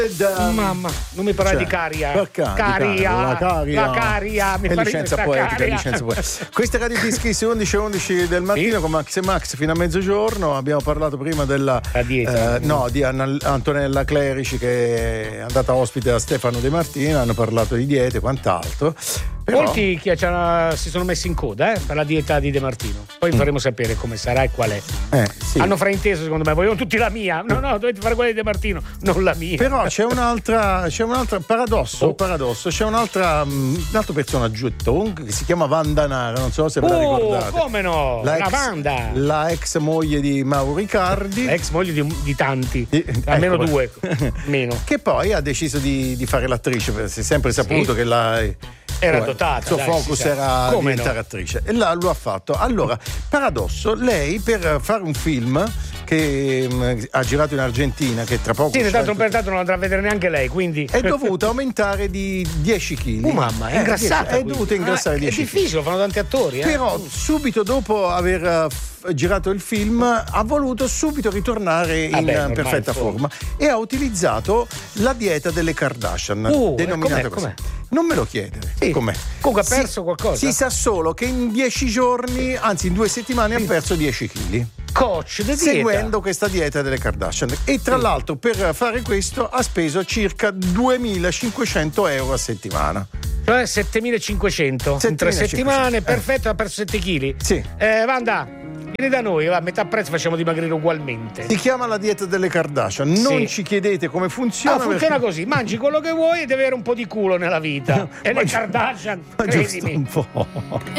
Mamma, non mi parlare di caria. La caria. Mi fa licenza poetica. Questa Radio Dischi 11:11 del mattino, sì? Con Max e Max fino a mezzogiorno. Abbiamo parlato prima della dieta, di Antonella Clerici, che è andata ospite da Stefano De Martino. Hanno parlato di diete e quant'altro. Però... Molti si sono messi in coda per la dieta di De Martino. Poi faremo sapere come sarà e qual è. Sì. Hanno frainteso, secondo me. Vogliono tutti la mia. No, dovete fare quella di De Martino, non la mia. Però c'è un altro paradosso. C'è un altro personaggio che si chiama Vanda Nara, non so se ve la ricordate. Come no? La Vanda, la ex moglie di Mauro Riccardi, ex moglie di tanti, almeno due meno, che poi ha deciso di fare l'attrice. Si è sempre saputo che era dotata. Il suo focus era diventare attrice, e lo ha fatto. Allora, paradosso, lei per fare un film che ha girato in Argentina, che tra poco tanto per tanto non andrà a vedere neanche lei, quindi è dovuta aumentare di 10 kg. Mamma, è ingrassata. È dovuta ingrassare 10 kg. È difficile, lo fanno tanti attori. Però subito dopo aver girato il film ha voluto subito ritornare in perfetta forma e ha utilizzato la dieta delle Kardashian, denominata così. Com'è? Non me lo chiedere. Com'è? Comunque ha perso qualcosa? Si sa solo che in 10 giorni, anzi in 2 settimane, ha perso 10 kg. Coach di seguendo questa dieta delle Kardashian. E tra l'altro per fare questo ha speso circa 2.500 euro a settimana. Cioè 7.500 in 3 settimane. Perfetto, ha perso 7 kg. Sì. Vanda, vieni da noi, a metà prezzo facciamo dimagrire ugualmente. Si chiama la dieta delle Kardashian. Non ci chiedete come funziona. Funziona così: mangi quello che vuoi e devi avere un po' di culo nella vita. E le Kardashian, credimi, giusto un po'.